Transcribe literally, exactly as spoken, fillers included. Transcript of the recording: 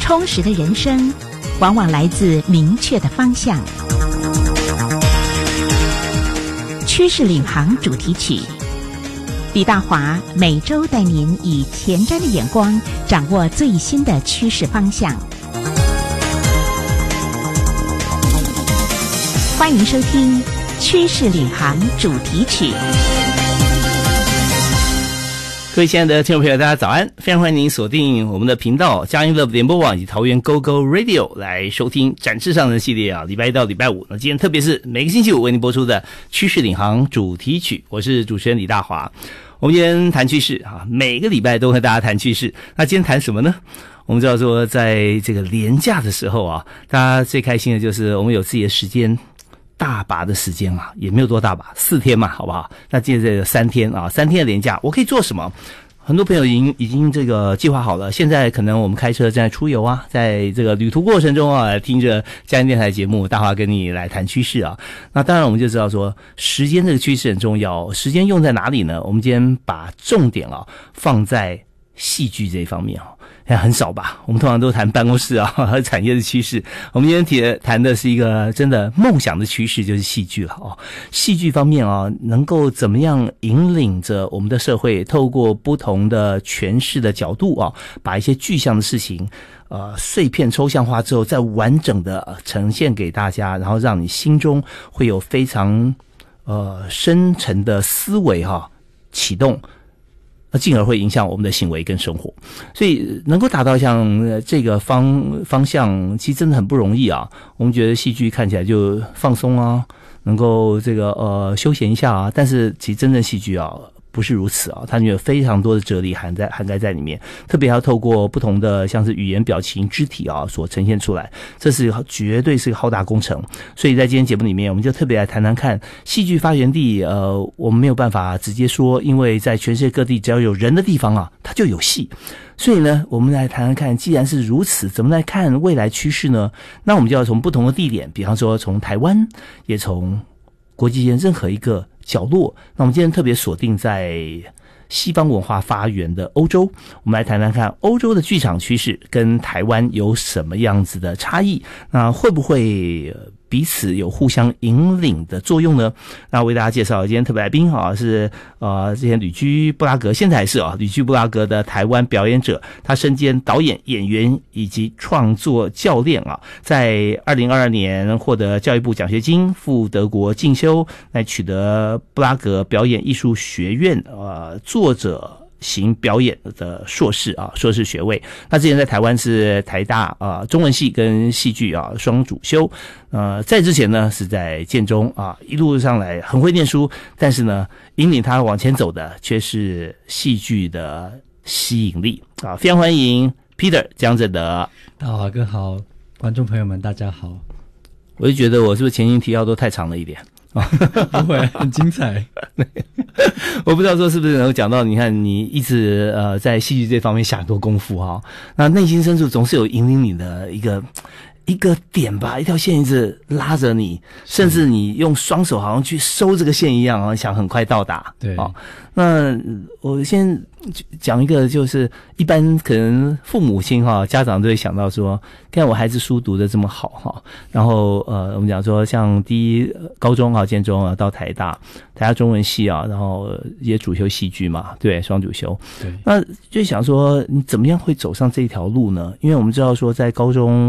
充实的人生往往来自明确的方向。趋势领航主题曲，李大华每周带您以前瞻的眼光掌握最新的趋势方向。欢迎收听趋势领航主题曲。 各位亲爱的听众朋友，大家早安！非常欢迎您锁定我们的频道佳音 Love 联播网以及桃园 Go Go Radio 来收听展翅上的系列啊，礼拜一到礼拜五。那今天特别是每个星期五为您播出的趋势领航主题曲，我是主持人李大华。我们今天谈趋势啊，每个礼拜都和大家谈趋势。那今天谈什么呢？我们知道说，在这个连假的时候啊，大家最开心的就是我们有自己的时间。大把的时间啊，也没有多大把，四天嘛，好不好？那接着三天啊，三天的连假，我可以做什么？很多朋友已经已经这个计划好了。现在可能我们开车正在出游啊，在这个旅途过程中啊，听着佳音电台节目，大华跟你来谈趋势啊。那当然我们就知道说，时间这个趋势很重要，时间用在哪里呢？我们今天把重点啊放在戏剧这一方面啊。很少吧，我们通常都谈办公室啊和产业的趋势。我们今天提谈的是一个真的梦想的趋势，就是戏剧了哦。戏剧方面啊，能够怎么样引领着我们的社会，透过不同的诠释的角度啊，把一些具象的事情呃碎片抽象化之后，再完整的呈现给大家，然后让你心中会有非常呃深沉的思维哈、啊、启动。进而会影响我们的行为跟生活，所以能够达到像这个方方向，其实真的很不容易啊。我们觉得戏剧看起来就放松啊，能够这个呃休闲一下啊，但是其实真正戏剧啊不是如此啊，它有非常多的哲理含在涵盖在里面，特别要透过不同的像是语言、表情、肢体啊所呈现出来，这是绝对是个浩大工程。所以在今天节目里面，我们就特别来谈谈看戏剧发源地。呃，我们没有办法直接说，因为在全世界各地只要有人的地方啊，它就有戏。所以呢，我们来谈谈看，既然是如此，怎么来看未来趋势呢？那我们就要从不同的地点，比方说从台湾，也从国际间任何一个角落。那我们今天特别锁定在西方文化发源的欧洲，我们来谈谈看欧洲的剧场趋势跟台湾有什么样子的差异，那会不会彼此有互相引领的作用呢？那为大家介绍今天特别来宾啊，是呃之前旅居布拉格，现在还是啊旅居布拉格的台湾表演者，他身兼导演、演员以及创作教练啊，在二零二二年获得教育部奖学金，赴德国进修，来取得布拉格表演艺术学院呃作者型表演的硕士啊，硕士学位。那之前在台湾是台大啊中文系跟戏剧啊双主修，呃，在之前呢是在建中啊，一路上来很会念书，但是呢，引领他往前走的却是戏剧的吸引力啊。非常欢迎 Peter 江正德。 大华哥好，观众朋友们大家好。 我就觉得我是不是前情提要都太长了一点？ 不会，很精彩。 我不知道说是不是能够讲到，你看你一直呃在戏剧这方面下很多功夫哈，那内心深处总是有引领你的一个一个点吧，一条线一直拉着你，甚至你用双手好像去收这个线一样，好像想很快到达。 对， 哦，那我先讲一个，就是一般可能父母亲哈，家长都会想到说，看我孩子书读得这么好哈，然后呃，我们讲说像第一高中啊、建中啊到台大，台大中文系啊，然后也主修戏剧嘛，对，双主修。 对， 那就想说，你怎么样会走上这条路呢？因为我们知道说，在高中